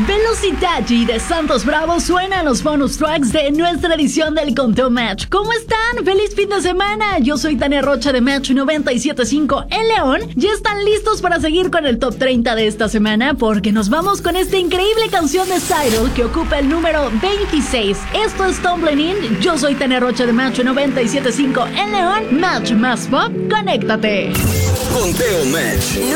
Velocitachi de Santos Bravo suenan los bonus tracks de nuestra edición del Conteo Match. ¿Cómo están? ¡Feliz fin de semana! Yo soy Tania Rocha de Match 97.5 en León. ¿Ya están listos para seguir con el top 30 de esta semana? Porque nos vamos con esta increíble canción de Cyril que ocupa el número 26. Esto es Tumbling In. Yo soy Tania Rocha de Match 97.5 en León. Match más pop, conéctate. Conteo Match.